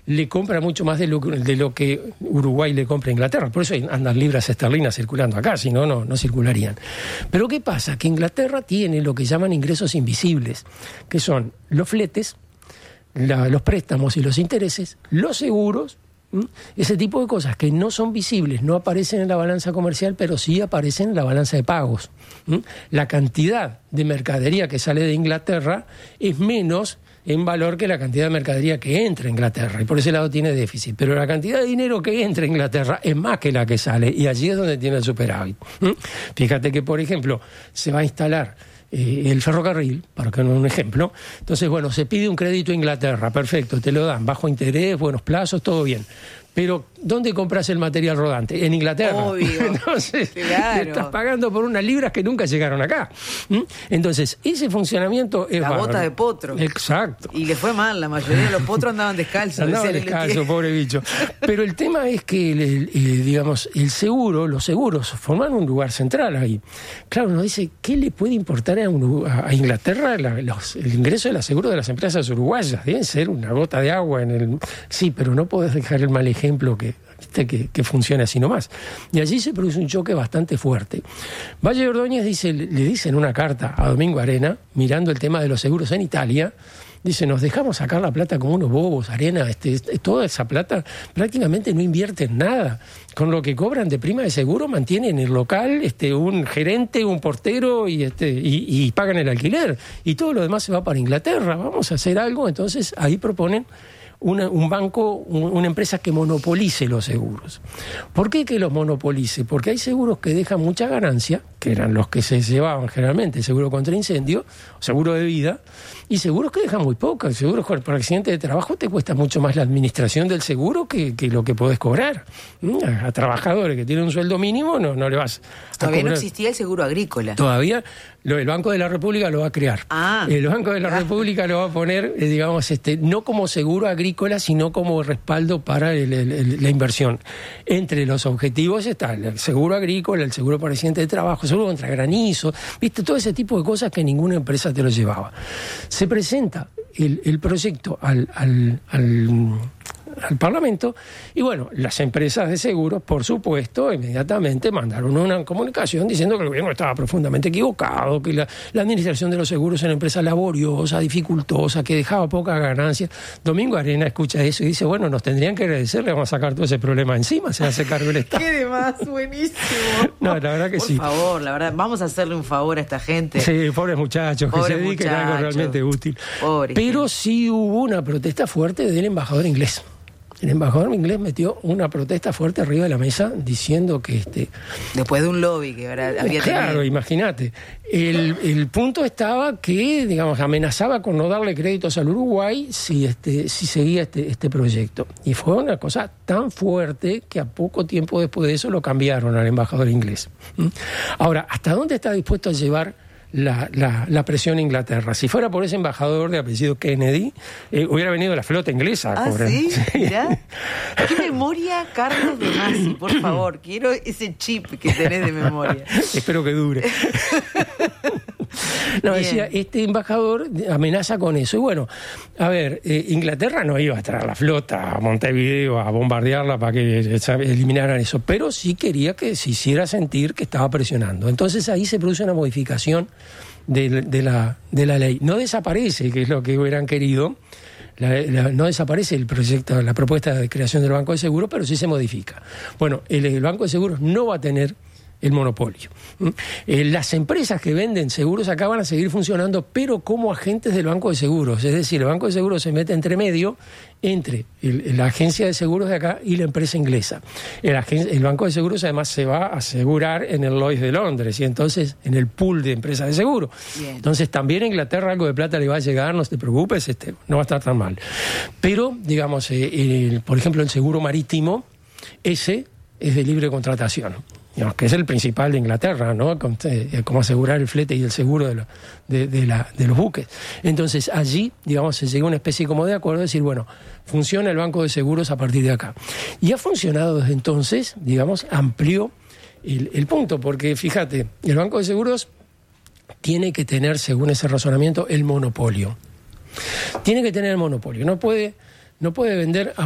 le compra mucho más de lo que Uruguay le compra a Inglaterra. Por eso andan libras esterlinas circulando acá, si no, no circularían. Pero ¿qué pasa? Que Inglaterra tiene lo que llaman ingresos invisibles, que son los fletes, los préstamos y los intereses, los seguros, ese tipo de cosas que no son visibles, no aparecen en la balanza comercial, pero sí aparecen en la balanza de pagos. La cantidad de mercadería que sale de Inglaterra es menos en valor que la cantidad de mercadería que entra a Inglaterra, y por ese lado tiene déficit. Pero la cantidad de dinero que entra a Inglaterra es más que la que sale, y allí es donde tiene el superávit. Fíjate que, por ejemplo, se va a instalar el ferrocarril, para que no un ejemplo. Entonces, bueno, se pide un crédito a Inglaterra, perfecto, te lo dan, bajo interés, buenos plazos, todo bien. Pero, ¿dónde compras el material rodante? En Inglaterra. Obvio. Entonces, claro, te estás pagando por unas libras que nunca llegaron acá. Entonces, ese funcionamiento es la bárbaro. bota de potro. Exacto. Y le fue mal, la mayoría de los potros andaban descalzos. Andaban descalzos, pobre bicho. Pero el tema es que, digamos, los seguros forman un lugar central ahí. Claro, uno dice, ¿qué le puede importar a Inglaterra el ingreso del aseguro de las empresas uruguayas? Deben ser una gota de agua en el... Sí, pero no podés dejar el mal ejemplo que funcione así nomás. Y allí se produce un choque bastante fuerte. Valle de Ordóñez le dice en una carta a Domingo Arena, mirando el tema de los seguros en Italia, dice, nos dejamos sacar la plata como unos bobos, Arena, toda esa plata prácticamente no invierte en nada. Con lo que cobran de prima de seguro mantienen el local, un gerente, un portero y pagan el alquiler. Y todo lo demás se va para Inglaterra. Vamos a hacer algo. Entonces ahí proponen un banco, una empresa que monopolice los seguros. ¿Por qué que los monopolice? Porque hay seguros que dejan mucha ganancia, que eran los que se llevaban generalmente, seguro contra incendio, seguro de vida, y seguros que dejan muy poca. Seguros por accidente de trabajo te cuesta mucho más la administración del seguro que lo que podés cobrar. A trabajadores que tienen un sueldo mínimo no le vas a Todavía cobrar. no existía el seguro agrícola. Todavía el Banco de la República lo va a crear. El Banco de la República lo va a poner, digamos, no como seguro agrícola, sino como respaldo para la inversión. Entre los objetivos está el seguro agrícola, el seguro por accidente de trabajo, seguro contra granizo, ¿viste? Todo ese tipo de cosas que ninguna empresa te lo llevaba. Se presenta el proyecto al Parlamento, y bueno, las empresas de seguros, por supuesto, inmediatamente mandaron una comunicación diciendo que el gobierno estaba profundamente equivocado, que la administración de los seguros era una empresa laboriosa, dificultosa, que dejaba poca ganancia. Domingo Arena escucha eso y dice, bueno, nos tendrían que agradecer, le vamos a sacar todo ese problema encima, se hace cargo el Estado. ¡Qué demás! ¡Buenísimo! No, la verdad que por sí. Por favor, la verdad, vamos a hacerle un favor a esta gente. Sí, pobres muchachos, que se dediquen a algo realmente útil. Pero sí hubo una protesta fuerte del embajador inglés. El embajador inglés metió una protesta fuerte arriba de la mesa diciendo que después de un lobby que había tenido. Claro, imagínate. El punto estaba que, digamos, amenazaba con no darle créditos al Uruguay si seguía este proyecto. Y fue una cosa tan fuerte que a poco tiempo después de eso lo cambiaron al embajador inglés. Ahora, ¿hasta dónde está dispuesto a llevar la presión a Inglaterra? Si fuera por ese embajador de apellido Kennedy, hubiera venido la flota inglesa. ¿Sí? Mirá. ¿Qué memoria, Carlos de Masi? Por favor, quiero ese chip que tenés de memoria. Espero que dure. No, bien. Decía, este embajador amenaza con eso. Y bueno, a ver, Inglaterra no iba a traer la flota a Montevideo a bombardearla para que eliminaran eso, pero sí quería que se hiciera sentir que estaba presionando. Entonces ahí se produce una modificación de la ley. No desaparece, que es lo que hubieran querido. No desaparece el proyecto, la propuesta de creación del Banco de Seguros, pero sí se modifica. Bueno, el Banco de Seguros no va a tener el monopolio. Las empresas que venden seguros acá van a seguir funcionando, pero como agentes del Banco de Seguros. Es decir, el Banco de Seguros se mete entre medio entre la agencia de seguros de acá y la empresa inglesa. El Banco de Seguros además se va a asegurar en el Lloyd's de Londres y entonces en el pool de empresas de seguro. Bien. Entonces también a Inglaterra algo de plata le va a llegar, no te preocupes, no va a estar tan mal. Pero, digamos, por ejemplo, el seguro marítimo, ese es de libre contratación. Que es el principal de Inglaterra, ¿no? Como asegurar el flete y el seguro de los buques. Entonces, allí, digamos, se llegó a una especie como de acuerdo, de decir, bueno, funciona el Banco de Seguros a partir de acá. Y ha funcionado desde entonces, digamos, amplió el punto, porque fíjate, el Banco de Seguros tiene que tener, según ese razonamiento, el monopolio. Tiene que tener el monopolio, no puede vender a